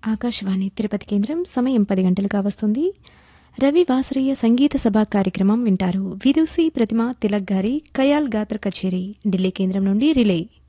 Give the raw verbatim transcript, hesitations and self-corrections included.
ఆకాశవాణి తిరుపతి కేంద్రం సమయం పది గంటలుగా వస్తుంది. రవి వాసరీయ సంగీత సభ కార్యక్రమం వింటారు. విదుషీ ప్రతిమ తిలక్ గారి ఖయాల్ గాత్ర కచేరీ ఢిల్లీ కేంద్రం నుండి రిలే.